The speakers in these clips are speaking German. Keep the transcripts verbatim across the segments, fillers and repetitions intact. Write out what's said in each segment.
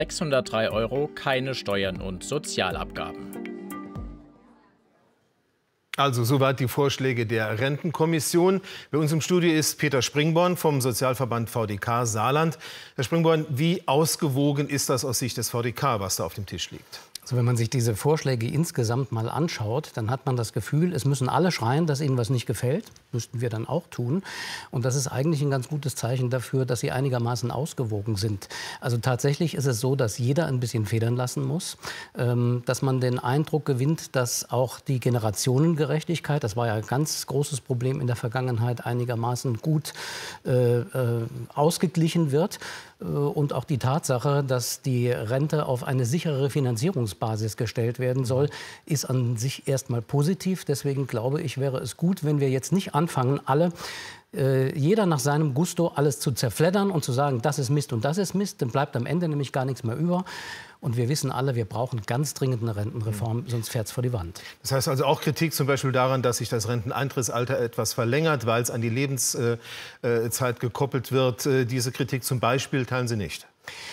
sechshundertdrei Euro, keine Steuern und Sozialabgaben. Also soweit die Vorschläge der Rentenkommission. Bei uns im Studio ist Peter Springborn vom Sozialverband V D K Saarland. Herr Springborn, wie ausgewogen ist das aus Sicht des V D K, was da auf dem Tisch liegt? Also wenn man sich diese Vorschläge insgesamt mal anschaut, dann hat man das Gefühl, es müssen alle schreien, dass ihnen was nicht gefällt. Müssten wir dann auch tun. Und das ist eigentlich ein ganz gutes Zeichen dafür, dass sie einigermaßen ausgewogen sind. Also tatsächlich ist es so, dass jeder ein bisschen federn lassen muss. Ähm, dass man den Eindruck gewinnt, dass auch die Generationengerechtigkeit, das war ja ein ganz großes Problem in der Vergangenheit, einigermaßen gut äh, äh, ausgeglichen wird. Und auch die Tatsache, dass die Rente auf eine sichere Finanzierungsbasis gestellt werden soll, ist an sich erstmal positiv. Deswegen glaube ich, wäre es gut, wenn wir jetzt nicht anfangen, alle, äh, jeder nach seinem Gusto alles zu zerfleddern und zu sagen, das ist Mist und das ist Mist. Dann bleibt am Ende nämlich gar nichts mehr über. Und wir wissen alle, wir brauchen ganz dringend eine Rentenreform, sonst fährt es vor die Wand. Das heißt also auch Kritik zum Beispiel daran, dass sich das Renteneintrittsalter etwas verlängert, weil es an die Lebenszeit gekoppelt wird. Diese Kritik zum Beispiel teilen Sie nicht?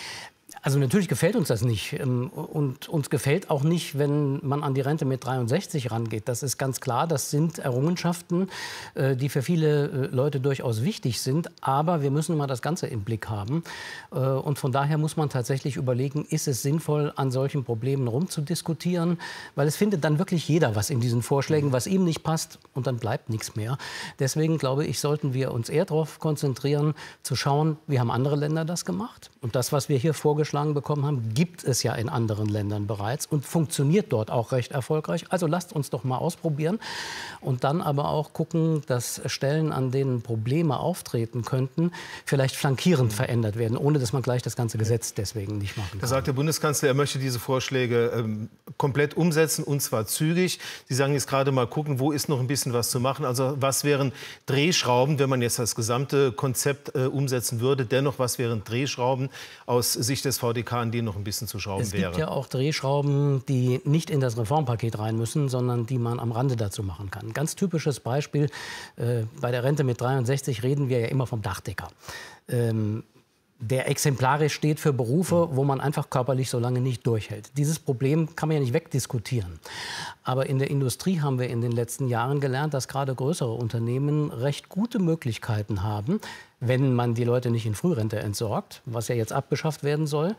Also natürlich gefällt uns das nicht. Und uns gefällt auch nicht, wenn man an die Rente mit dreiundsechzig rangeht. Das ist ganz klar. Das sind Errungenschaften, die für viele Leute durchaus wichtig sind. Aber wir müssen immer das Ganze im Blick haben. Und von daher muss man tatsächlich überlegen, ist es sinnvoll, an solchen Problemen rumzudiskutieren? Weil es findet dann wirklich jeder was in diesen Vorschlägen, was ihm nicht passt. Und dann bleibt nichts mehr. Deswegen glaube ich, sollten wir uns eher darauf konzentrieren, zu schauen, wie haben andere Länder das gemacht? Und das, was wir hier vorgeschlagen bekommen haben, gibt es ja in anderen Ländern bereits und funktioniert dort auch recht erfolgreich. Also lasst uns doch mal ausprobieren und dann aber auch gucken, dass Stellen, an denen Probleme auftreten könnten, vielleicht flankierend verändert werden, ohne dass man gleich das ganze Gesetz deswegen nicht machen kann. Da sagt der Bundeskanzler, er möchte diese Vorschläge ähm, komplett umsetzen, und zwar zügig. Sie sagen jetzt gerade mal gucken, wo ist noch ein bisschen was zu machen. Also was wären Drehschrauben, wenn man jetzt das gesamte Konzept äh, umsetzen würde? Dennoch, was wären Drehschrauben aus Sicht des V D K, an denen noch ein bisschen zu schrauben wäre? Es gibt ja auch Drehschrauben, die nicht in das Reformpaket rein müssen, sondern die man am Rande dazu machen kann. Ein ganz typisches Beispiel, äh, bei der Rente mit dreiundsechzig reden wir ja immer vom Dachdecker. Ähm, der exemplarisch steht für Berufe, wo man einfach körperlich so lange nicht durchhält. Dieses Problem kann man ja nicht wegdiskutieren. Aber in der Industrie haben wir in den letzten Jahren gelernt, dass gerade größere Unternehmen recht gute Möglichkeiten haben, wenn man die Leute nicht in Frührente entsorgt, was ja jetzt abgeschafft werden soll,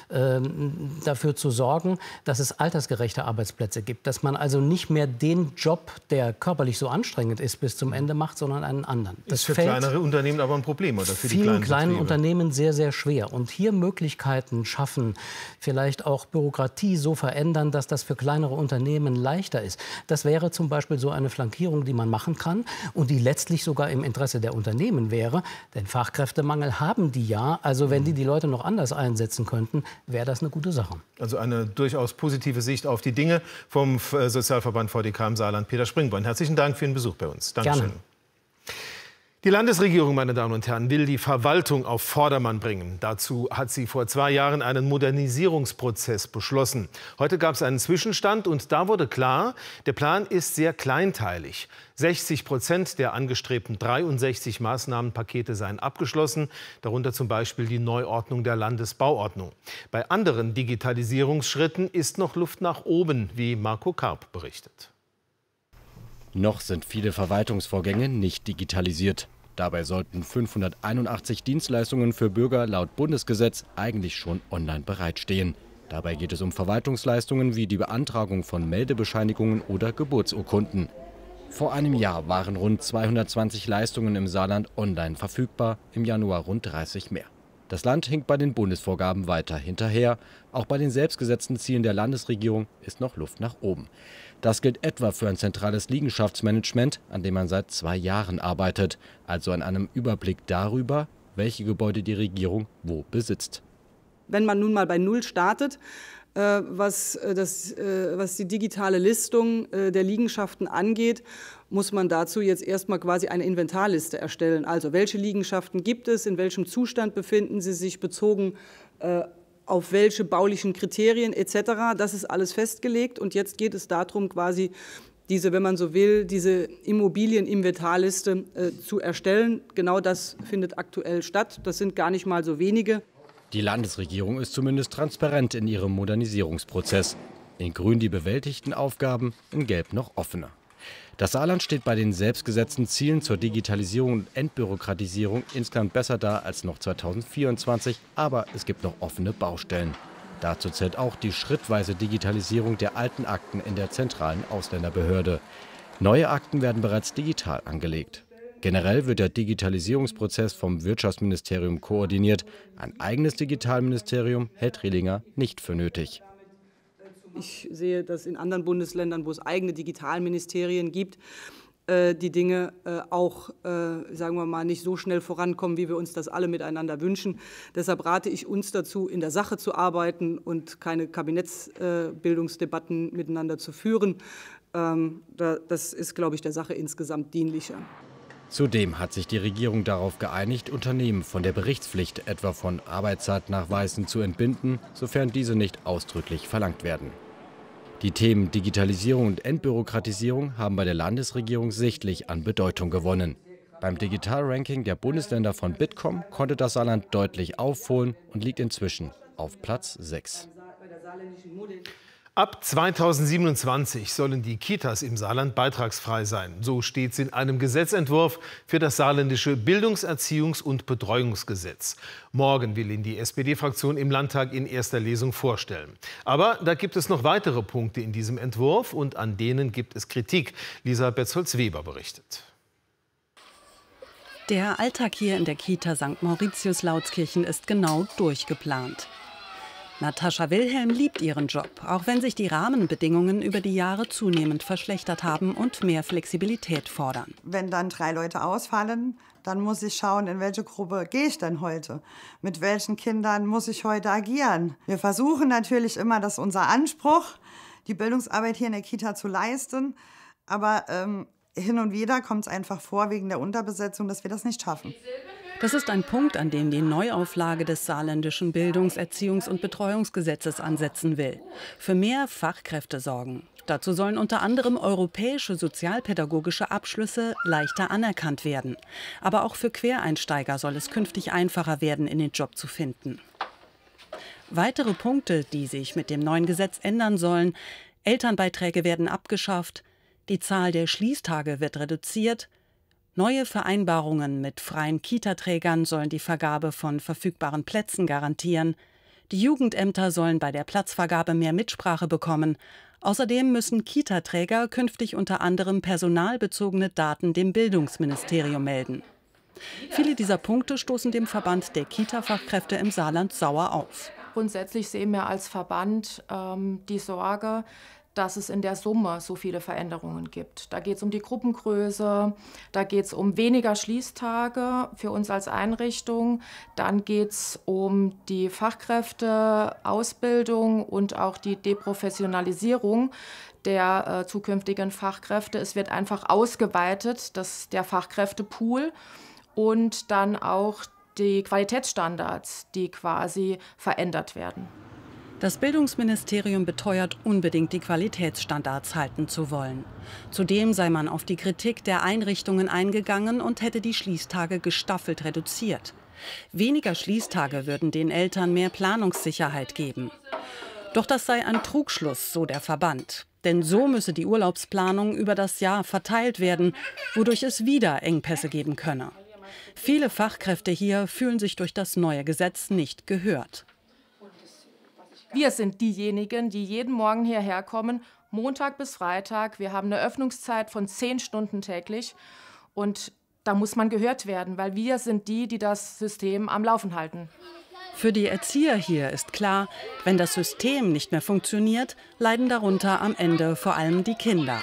ähm, dafür zu sorgen, dass es altersgerechte Arbeitsplätze gibt. Dass man also nicht mehr den Job, der körperlich so anstrengend ist, bis zum Ende macht, sondern einen anderen. Das ist für fällt kleinere Unternehmen aber ein Problem, oder für die vielen kleinen kleinen Betriebe? Unternehmen sehr, sehr schwer. Und hier Möglichkeiten schaffen, vielleicht auch Bürokratie so verändern, dass das für kleinere Unternehmen leichter ist. Das wäre zum Beispiel so eine Flankierung, die man machen kann und die letztlich sogar im Interesse der Unternehmen wäre. Denn Fachkräftemangel haben die ja. Also wenn die die Leute noch anders einsetzen könnten, wäre das eine gute Sache. Also eine durchaus positive Sicht auf die Dinge vom Sozialverband V D K im Saarland. Peter Springborn, herzlichen Dank für den Besuch bei uns. Dankeschön. Gerne. Die Landesregierung, meine Damen und Herren, will die Verwaltung auf Vordermann bringen. Dazu hat sie vor zwei Jahren einen Modernisierungsprozess beschlossen. Heute gab es einen Zwischenstand und da wurde klar, der Plan ist sehr kleinteilig. sechzig Prozent der angestrebten dreiundsechzig Maßnahmenpakete seien abgeschlossen, darunter zum Beispiel die Neuordnung der Landesbauordnung. Bei anderen Digitalisierungsschritten ist noch Luft nach oben, wie Marco Karp berichtet. Noch sind viele Verwaltungsvorgänge nicht digitalisiert. Dabei sollten fünfhunderteinundachtzig Dienstleistungen für Bürger laut Bundesgesetz eigentlich schon online bereitstehen. Dabei geht es um Verwaltungsleistungen wie die Beantragung von Meldebescheinigungen oder Geburtsurkunden. Vor einem Jahr waren rund zweihundertzwanzig Leistungen im Saarland online verfügbar, im Januar rund dreißig mehr. Das Land hinkt bei den Bundesvorgaben weiter hinterher. Auch bei den selbstgesetzten Zielen der Landesregierung ist noch Luft nach oben. Das gilt etwa für ein zentrales Liegenschaftsmanagement, an dem man seit zwei Jahren arbeitet. Also an einem Überblick darüber, welche Gebäude die Regierung wo besitzt. Wenn man nun mal bei Null startet, äh, was, äh, das, äh, was die digitale Listung äh, der Liegenschaften angeht, muss man dazu jetzt erstmal quasi eine Inventarliste erstellen. Also welche Liegenschaften gibt es, in welchem Zustand befinden sie sich, bezogen äh, auf welche baulichen Kriterien et cetera. Das ist alles festgelegt und jetzt geht es darum, quasi diese, wenn man so will, diese Immobilieninventarliste äh, zu erstellen. Genau das findet aktuell statt. Das sind gar nicht mal so wenige. Die Landesregierung ist zumindest transparent in ihrem Modernisierungsprozess. In Grün die bewältigten Aufgaben, in Gelb noch offene. Das Saarland steht bei den selbstgesetzten Zielen zur Digitalisierung und Entbürokratisierung insgesamt besser da als noch zweitausendvierundzwanzig, aber es gibt noch offene Baustellen. Dazu zählt auch die schrittweise Digitalisierung der alten Akten in der zentralen Ausländerbehörde. Neue Akten werden bereits digital angelegt. Generell wird der Digitalisierungsprozess vom Wirtschaftsministerium koordiniert. Ein eigenes Digitalministerium hält Rehlinger nicht für nötig. Ich sehe, dass in anderen Bundesländern, wo es eigene Digitalministerien gibt, die Dinge auch, sagen wir mal, nicht so schnell vorankommen, wie wir uns das alle miteinander wünschen. Deshalb rate ich uns dazu, in der Sache zu arbeiten und keine Kabinettsbildungsdebatten miteinander zu führen. Das ist, glaube ich, der Sache insgesamt dienlicher. Zudem hat sich die Regierung darauf geeinigt, Unternehmen von der Berichtspflicht etwa von Arbeitszeitnachweisen zu entbinden, sofern diese nicht ausdrücklich verlangt werden. Die Themen Digitalisierung und Entbürokratisierung haben bei der Landesregierung sichtlich an Bedeutung gewonnen. Beim Digitalranking der Bundesländer von Bitkom konnte das Saarland deutlich aufholen und liegt inzwischen auf Platz sechs. Ab zweitausendsiebenundzwanzig sollen die Kitas im Saarland beitragsfrei sein. So steht es in einem Gesetzentwurf für das saarländische Bildungs-, Erziehungs- und Betreuungsgesetz. Morgen will ihn die S P D-Fraktion im Landtag in erster Lesung vorstellen. Aber da gibt es noch weitere Punkte in diesem Entwurf und an denen gibt es Kritik. Lisa Betzold-Weber berichtet. Der Alltag hier in der Kita Sankt Mauritius-Lautskirchen ist genau durchgeplant. Natascha Wilhelm liebt ihren Job, auch wenn sich die Rahmenbedingungen über die Jahre zunehmend verschlechtert haben und mehr Flexibilität fordern. Wenn dann drei Leute ausfallen, dann muss ich schauen, in welche Gruppe gehe ich denn heute? Mit welchen Kindern muss ich heute agieren? Wir versuchen natürlich immer, das ist unser Anspruch, die Bildungsarbeit hier in der Kita zu leisten. Aber ähm, hin und wieder kommt es einfach vor, wegen der Unterbesetzung, dass wir das nicht schaffen. Das ist ein Punkt, an dem die Neuauflage des saarländischen Bildungs-, Erziehungs- und Betreuungsgesetzes ansetzen will. Für mehr Fachkräfte sorgen. Dazu sollen unter anderem europäische sozialpädagogische Abschlüsse leichter anerkannt werden. Aber auch für Quereinsteiger soll es künftig einfacher werden, in den Job zu finden. Weitere Punkte, die sich mit dem neuen Gesetz ändern sollen: Elternbeiträge werden abgeschafft, die Zahl der Schließtage wird reduziert, neue Vereinbarungen mit freien Kitaträgern sollen die Vergabe von verfügbaren Plätzen garantieren. Die Jugendämter sollen bei der Platzvergabe mehr Mitsprache bekommen. Außerdem müssen Kitaträger künftig unter anderem personalbezogene Daten dem Bildungsministerium melden. Viele dieser Punkte stoßen dem Verband der Kita-Fachkräfte im Saarland sauer auf. Grundsätzlich sehen wir als Verband ähm, die Sorge, dass es in der Summe so viele Veränderungen gibt. Da geht es um die Gruppengröße, da geht es um weniger Schließtage für uns als Einrichtung, dann geht es um die Fachkräfteausbildung und auch die Deprofessionalisierung der äh, zukünftigen Fachkräfte. Es wird einfach ausgeweitet, das, der Fachkräftepool, und dann auch die Qualitätsstandards, die quasi verändert werden. Das Bildungsministerium beteuert unbedingt, die Qualitätsstandards halten zu wollen. Zudem sei man auf die Kritik der Einrichtungen eingegangen und hätte die Schließtage gestaffelt reduziert. Weniger Schließtage würden den Eltern mehr Planungssicherheit geben. Doch das sei ein Trugschluss, so der Verband. Denn so müsse die Urlaubsplanung über das Jahr verteilt werden, wodurch es wieder Engpässe geben könne. Viele Fachkräfte hier fühlen sich durch das neue Gesetz nicht gehört. Wir sind diejenigen, die jeden Morgen hierher kommen, Montag bis Freitag. Wir haben eine Öffnungszeit von zehn Stunden täglich. Und da muss man gehört werden, weil wir sind die, die das System am Laufen halten. Für die Erzieher hier ist klar, wenn das System nicht mehr funktioniert, leiden darunter am Ende vor allem die Kinder.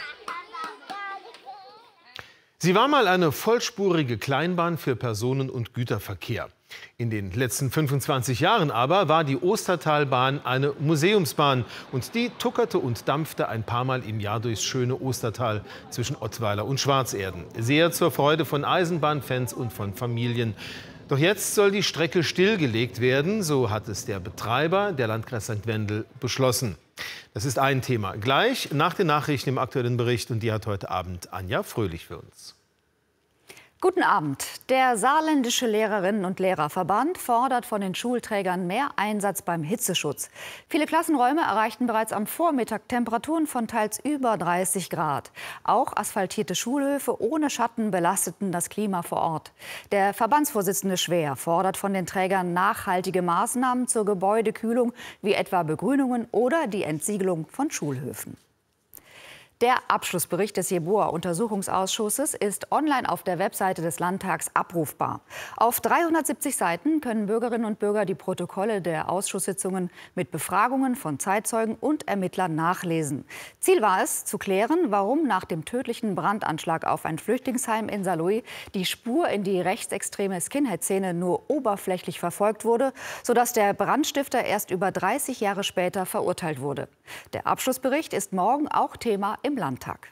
Sie war mal eine vollspurige Kleinbahn für Personen- und Güterverkehr. In den letzten fünfundzwanzig Jahren aber war die Ostertalbahn eine Museumsbahn und die tuckerte und dampfte ein paar Mal im Jahr durchs schöne Ostertal zwischen Ottweiler und Schwarzerden. Sehr zur Freude von Eisenbahnfans und von Familien. Doch jetzt soll die Strecke stillgelegt werden, so hat es der Betreiber, der Landkreis Sankt Wendel, beschlossen. Das ist ein Thema. Gleich nach den Nachrichten im aktuellen Bericht, und die hat heute Abend Anja Fröhlich für uns. Guten Abend. Der Saarländische Lehrerinnen- und Lehrerverband fordert von den Schulträgern mehr Einsatz beim Hitzeschutz. Viele Klassenräume erreichten bereits am Vormittag Temperaturen von teils über dreißig Grad. Auch asphaltierte Schulhöfe ohne Schatten belasteten das Klima vor Ort. Der Verbandsvorsitzende Schwer fordert von den Trägern nachhaltige Maßnahmen zur Gebäudekühlung, wie etwa Begrünungen oder die Entsiegelung von Schulhöfen. Der Abschlussbericht des Jeboa-Untersuchungsausschusses ist online auf der Webseite des Landtags abrufbar. Auf dreihundertsiebzig Seiten können Bürgerinnen und Bürger die Protokolle der Ausschusssitzungen mit Befragungen von Zeitzeugen und Ermittlern nachlesen. Ziel war es, zu klären, warum nach dem tödlichen Brandanschlag auf ein Flüchtlingsheim in Saarlouis die Spur in die rechtsextreme Skinhead-Szene nur oberflächlich verfolgt wurde, sodass der Brandstifter erst über dreißig Jahre später verurteilt wurde. Der Abschlussbericht ist morgen auch Thema im Landtag.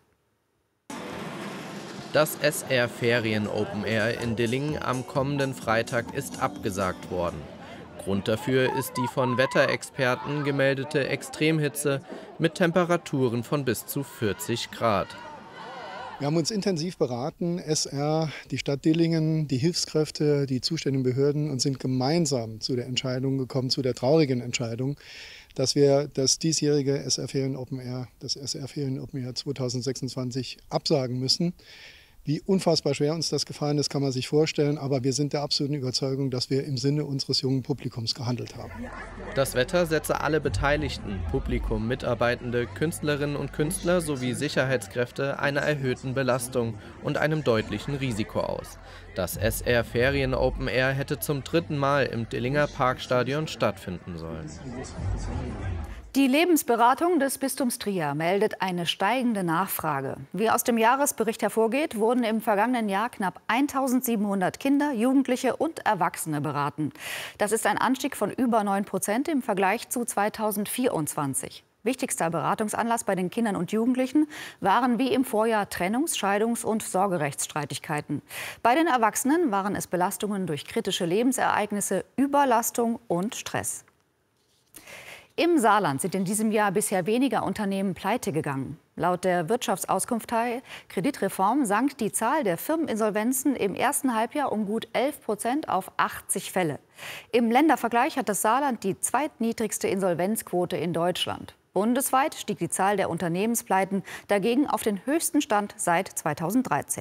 Das S R Ferien Open Air in Dillingen am kommenden Freitag ist abgesagt worden. Grund dafür ist die von Wetterexperten gemeldete Extremhitze mit Temperaturen von bis zu vierzig Grad. Wir haben uns intensiv beraten, S R, die Stadt Dillingen, die Hilfskräfte, die zuständigen Behörden, und sind gemeinsam zu der Entscheidung gekommen, zu der traurigen Entscheidung, dass wir das diesjährige S R Ferien Open Air, das S R Ferien Open Air zweitausendsechsundzwanzig absagen müssen. Wie unfassbar schwer uns das gefallen ist, kann man sich vorstellen, aber wir sind der absoluten Überzeugung, dass wir im Sinne unseres jungen Publikums gehandelt haben. Das Wetter setze alle Beteiligten, Publikum, Mitarbeitende, Künstlerinnen und Künstler sowie Sicherheitskräfte einer erhöhten Belastung und einem deutlichen Risiko aus. Das S R Ferien Open Air hätte zum dritten Mal im Dillinger Parkstadion stattfinden sollen. Die Lebensberatung des Bistums Trier meldet eine steigende Nachfrage. Wie aus dem Jahresbericht hervorgeht, wurden im vergangenen Jahr knapp eintausendsiebenhundert Kinder, Jugendliche und Erwachsene beraten. Das ist ein Anstieg von über neun Prozent im Vergleich zu zweitausendvierundzwanzig. Wichtigster Beratungsanlass bei den Kindern und Jugendlichen waren wie im Vorjahr Trennungs-, Scheidungs- und Sorgerechtsstreitigkeiten. Bei den Erwachsenen waren es Belastungen durch kritische Lebensereignisse, Überlastung und Stress. Im Saarland sind in diesem Jahr bisher weniger Unternehmen pleite gegangen. Laut der Wirtschaftsauskunftei Kreditreform sank die Zahl der Firmeninsolvenzen im ersten Halbjahr um gut elf Prozent auf achtzig Fälle. Im Ländervergleich hat das Saarland die zweitniedrigste Insolvenzquote in Deutschland. Bundesweit stieg die Zahl der Unternehmenspleiten dagegen auf den höchsten Stand seit zweitausenddreizehn.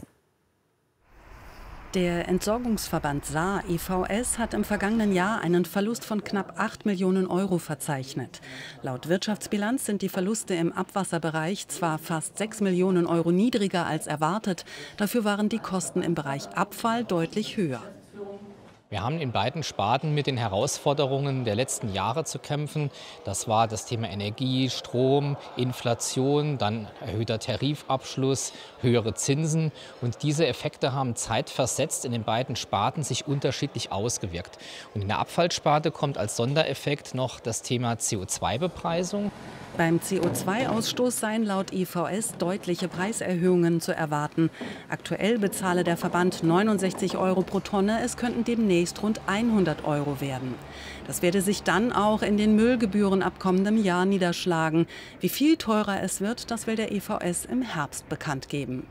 Der Entsorgungsverband Saar E V S hat im vergangenen Jahr einen Verlust von knapp acht Millionen Euro verzeichnet. Laut Wirtschaftsbilanz sind die Verluste im Abwasserbereich zwar fast sechs Millionen Euro niedriger als erwartet, dafür waren die Kosten im Bereich Abfall deutlich höher. Wir haben in beiden Sparten mit den Herausforderungen der letzten Jahre zu kämpfen. Das war das Thema Energie, Strom, Inflation, dann erhöhter Tarifabschluss, höhere Zinsen. Und diese Effekte haben zeitversetzt in den beiden Sparten sich unterschiedlich ausgewirkt. Und in der Abfallsparte kommt als Sondereffekt noch das Thema C O zwei Bepreisung. Beim C O zwei Ausstoß seien laut I V S deutliche Preiserhöhungen zu erwarten. Aktuell bezahle der Verband neunundsechzig Euro pro Tonne, es könnten demnächst rund hundert Euro werden. Das werde sich dann auch in den Müllgebühren ab kommendem Jahr niederschlagen. Wie viel teurer es wird, das will der I V S im Herbst bekannt geben.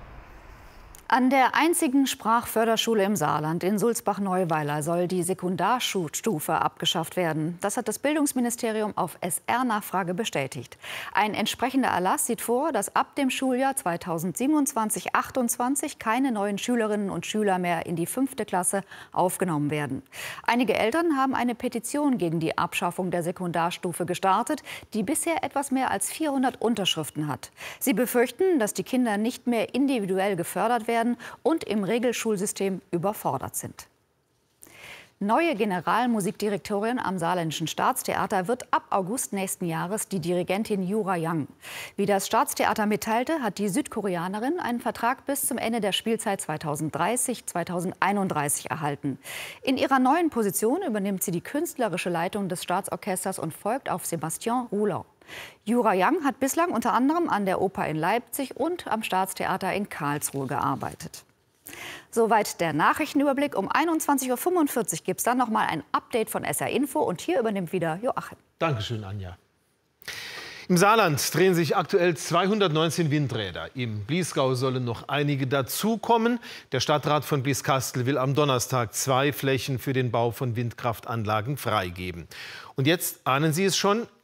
An der einzigen Sprachförderschule im Saarland in Sulzbach-Neuweiler soll die Sekundarschulstufe abgeschafft werden. Das hat das Bildungsministerium auf S R-Nachfrage bestätigt. Ein entsprechender Erlass sieht vor, dass ab dem Schuljahr zweitausendsiebenundzwanzig achtundzwanzig keine neuen Schülerinnen und Schüler mehr in die fünfte Klasse aufgenommen werden. Einige Eltern haben eine Petition gegen die Abschaffung der Sekundarstufe gestartet, die bisher etwas mehr als vierhundert Unterschriften hat. Sie befürchten, dass die Kinder nicht mehr individuell gefördert werden und im Regelschulsystem überfordert sind. Neue Generalmusikdirektorin am Saarländischen Staatstheater wird ab August nächsten Jahres die Dirigentin Jura Yang. Wie das Staatstheater mitteilte, hat die Südkoreanerin einen Vertrag bis zum Ende der Spielzeit zweitausenddreißig zweitausendeinunddreißig erhalten. In ihrer neuen Position übernimmt sie die künstlerische Leitung des Staatsorchesters und folgt auf Sébastien Rouland. Jura Yang hat bislang unter anderem an der Oper in Leipzig und am Staatstheater in Karlsruhe gearbeitet. Soweit der Nachrichtenüberblick. Um einundzwanzig Uhr fünfundvierzig gibt es dann noch mal ein Update von S R Info. Und hier übernimmt wieder Joachim. Dankeschön, Anja. Im Saarland drehen sich aktuell zweihundertneunzehn Windräder. Im Bliesgau sollen noch einige dazukommen. Der Stadtrat von Blieskastel will am Donnerstag zwei Flächen für den Bau von Windkraftanlagen freigeben. Und jetzt ahnen Sie es schon,